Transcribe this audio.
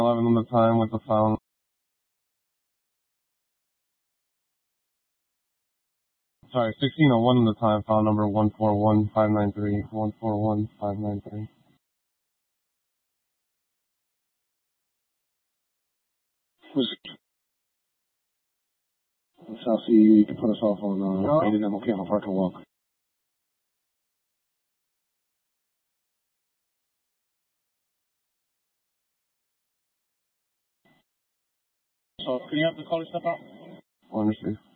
11 on the time with the file. Sorry, 16:01 on the time, file number 141593. 141593. South CU, you can put us off on rated MOK on Park and Walk. So, can you have the caller step out? Understood.